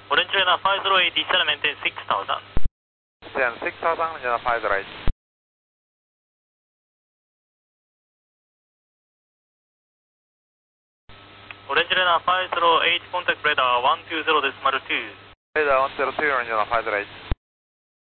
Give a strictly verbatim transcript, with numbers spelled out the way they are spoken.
Orange Radar five zero eight, descend and maintain six thousand. Descend six thousand, Radar five zero eight. Orange Radar five zero eight, contact radar one two zero decimal two. Radar one zero two, Orange Radar five zero eight.